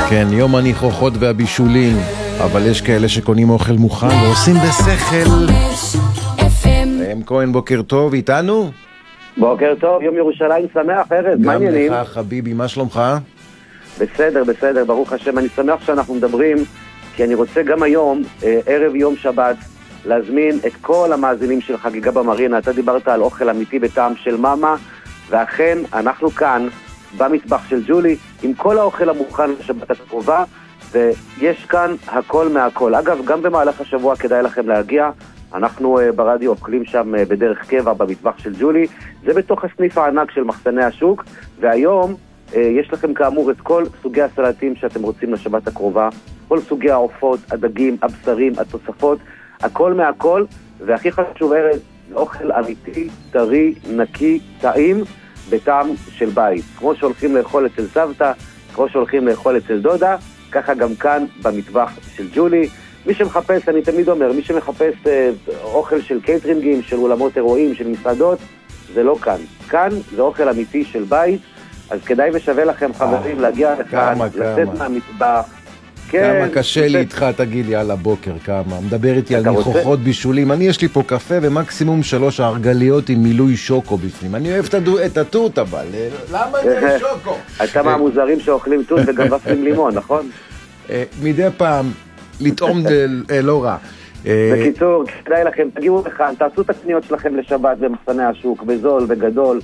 כן, יום הניחוחות והבישולים, אבל יש כאלה שקונים אוכל מוכן ועושים בשכל. הם כהן, בוקר טוב, איתנו? בוקר טוב, יום ירושלים שמח, ארז, מה העניינים? גם לך חביבי, מה שלומך? בסדר, ברוך השם. אני שמח שאנחנו מדברים, כי אני רוצה גם היום, ערב יום שבת, להזמין את כל המאזינים של חגיגה במרינה. אתה דיברת על אוכל אמיתי בטעם של מאמה, ואכן אנחנו כאן במטבח של ג'ולי עם כל האוכל המוכן לשבת הקרובה, ויש כאן הכל מהכל. אגב, גם במהלך השבוע כדאי לכם להגיע, אנחנו ברדיו אוכלים שם בדרך קבע במטבח של ג'ולי, זה בתוך הסניף הענק של מחסני השוק, והיום יש לכם כאמור את כל סוגי הסלטים שאתם רוצים לשבת הקרובה, כל סוגי העופות, הדגים, הבשרים, התוספות, הכל מהכל, והכי חשוב ארז, אוכל אמיתי, טרי, נקי, טעים, בטעם של בית. כמו שהולכים לאכול אצל סבתא, כמו שהולכים לאכול אצל דודה, ככה גם כאן במטבח של ג'ולי. מי שמחפש, אני תמיד אומר, מי שמחפש אוכל של קייטרינגים, של אולמות אירועים, של מסעדות, זה לא כאן. כאן זה אוכל אמיתי של בית, אז כדאי ושווה לכם חברים להגיע לכאן, לצאת מהמטבח. כמה קשה לי איתך, תגיד לי על הבוקר, כמה. מדבר איתי על ניחוחות בישולים. אני יש לי פה קפה ומקסימום 3 ערגליות עם מילוי שוקו בפנים. אני אוהב את התות, אבל למה זה שוקו? אתה מהמוזרים שאוכלים תות וגם ופלים לימון, נכון? מדי פעם לטעום לא רע. בקיצור, כדאי לכם, תגיעו לכאן, תעשו את הקניות שלכם לשבת במחסני השוק, בזול וגדול.